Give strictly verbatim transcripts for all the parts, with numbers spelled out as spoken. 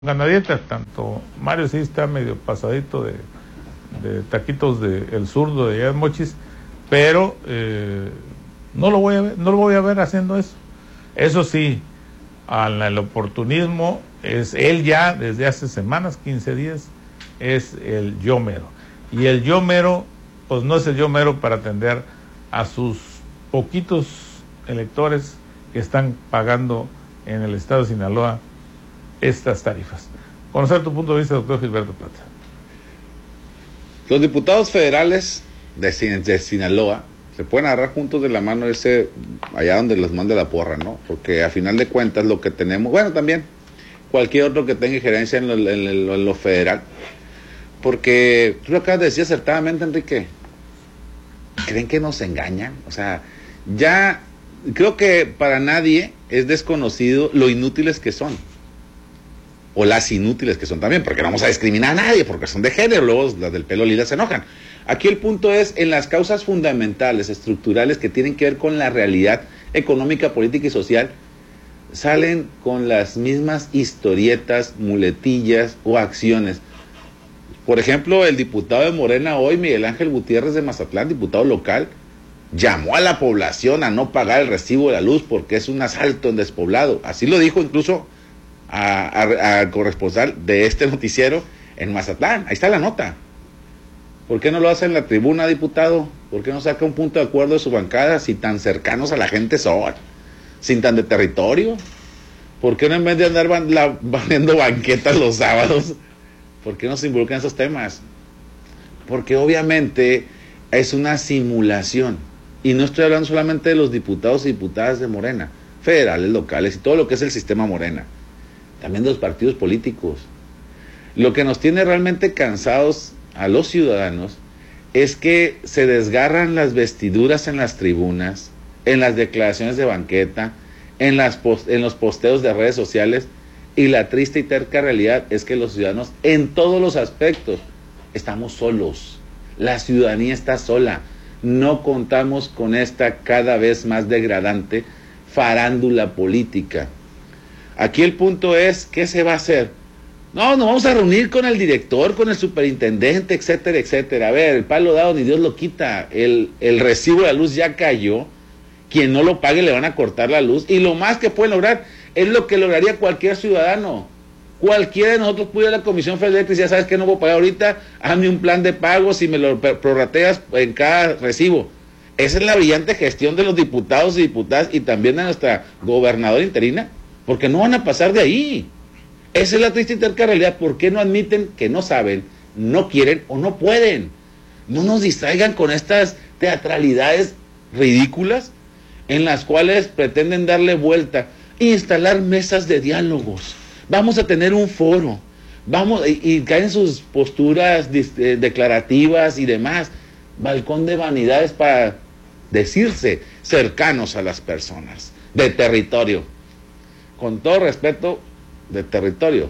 Ganadietas, tanto Mario sí está medio pasadito de, de taquitos de el zurdo de allá de Mochis, pero eh, no lo voy a ver, no lo voy a ver haciendo eso. Eso sí, al el oportunismo es él ya desde hace semanas, quince días, es el yo mero. Y el yo mero, pues no es el yo mero para atender a sus poquitos electores que están pagando en el estado de Sinaloa estas tarifas. Conocer tu punto de vista, doctor Gilberto Plata. Los diputados federales de, de Sinaloa se pueden agarrar juntos de la mano ese allá donde les mande la porra, ¿no? Porque a final de cuentas lo que tenemos, bueno, también cualquier otro que tenga injerencia en lo, en lo, en lo federal, porque tú lo acabas de decir acertadamente, Enrique, ¿creen que nos engañan? O sea, ya creo que para nadie es desconocido lo inútiles que son. O las inútiles que son también, porque no vamos a discriminar a nadie, porque son de género, luego las del pelo lila se enojan. Aquí el punto es en las causas fundamentales, estructurales, que tienen que ver con la realidad económica, política y social, salen con las mismas historietas, muletillas o acciones. Por ejemplo, el diputado de Morena hoy, Miguel Ángel Gutiérrez de Mazatlán, diputado local, llamó a la población a no pagar el recibo de la luz porque es un asalto en despoblado. Así lo dijo incluso al corresponsal de este noticiero en Mazatlán. Ahí está la nota. ¿Por qué no lo hace en la tribuna, diputado? ¿Por qué no saca un punto de acuerdo de su bancada si tan cercanos a la gente son? Sin tan de territorio. ¿Por qué no, en vez de andar van, la, vendiendo banquetas los sábados, por qué no se involucran en esos temas? Porque obviamente es una simulación. Y no estoy hablando solamente de los diputados y diputadas de Morena, federales, locales y todo lo que es el sistema Morena. También de los partidos políticos. Lo que nos tiene realmente cansados a los ciudadanos es que se desgarran las vestiduras en las tribunas, en las declaraciones de banqueta, en, las post- en los posteos de redes sociales, y la triste y terca realidad es que los ciudadanos en todos los aspectos estamos solos. La ciudadanía está sola. No contamos con esta cada vez más degradante farándula política. Aquí el punto es, ¿qué se va a hacer? No, nos vamos a reunir con el director, con el superintendente, etcétera, etcétera. A ver, el palo dado ni Dios lo quita. El, el recibo de la luz ya cayó. Quien no lo pague le van a cortar la luz. Y lo más que pueden lograr es lo que lograría cualquier ciudadano. Cualquiera de nosotros puede ir a la Comisión Federal de Electricidad, ¿sabes qué no puedo pagar ahorita? Hazme un plan de pagos y me lo prorrateas en cada recibo. Esa es la brillante gestión de los diputados y diputadas y también de nuestra gobernadora interina. Porque no van a pasar de ahí. Esa es la triste y terca realidad. ¿Por qué no admiten que no saben, no quieren o no pueden? No nos distraigan con estas teatralidades ridículas en las cuales pretenden darle vuelta e instalar mesas de diálogos. Vamos a tener un foro. Vamos y, y caen sus posturas eh, declarativas y demás. Balcón de vanidades para decirse cercanos a las personas, de territorio. Con todo respeto, de territorio.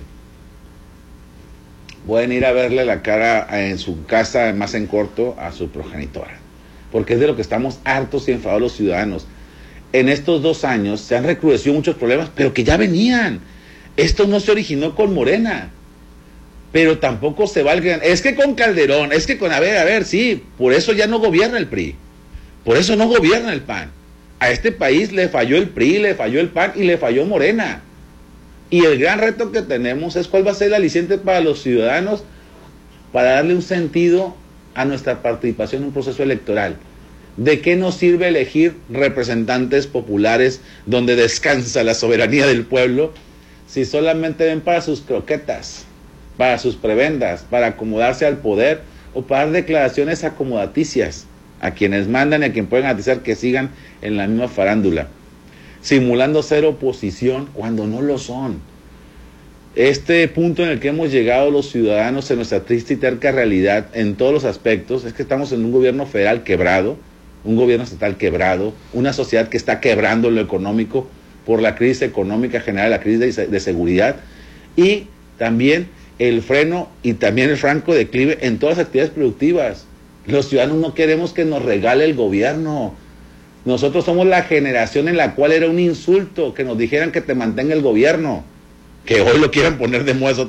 Pueden ir a verle la cara en su casa, más en corto, a su progenitora. Porque es de lo que estamos hartos y enfadados los ciudadanos. En estos dos años se han recrudecido muchos problemas, pero que ya venían. Esto no se originó con Morena. Pero tampoco se va al gran... Es que con Calderón, es que con... A ver, a ver, sí, por eso ya no gobierna el P R I. Por eso no gobierna el P A N. A este país le falló el P R I, le falló el P A N y le falló Morena. Y el gran reto que tenemos es cuál va a ser el aliciente para los ciudadanos para darle un sentido a nuestra participación en un proceso electoral. ¿De qué nos sirve elegir representantes populares donde descansa la soberanía del pueblo si solamente ven para sus croquetas, para sus prebendas, para acomodarse al poder o para dar declaraciones acomodaticias a quienes mandan y a quien pueden garantizar que sigan en la misma farándula, simulando ser oposición cuando no lo son? Este punto en el que hemos llegado los ciudadanos en nuestra triste y terca realidad en todos los aspectos es que estamos en un gobierno federal quebrado, un gobierno estatal quebrado, una sociedad que está quebrando lo económico por la crisis económica general, la crisis de, de seguridad y también el freno y también el franco declive en todas las actividades productivas. Los ciudadanos no queremos que nos regale el gobierno. Nosotros somos la generación en la cual era un insulto que nos dijeran que te mantenga el gobierno. Que hoy lo quieran poner de moda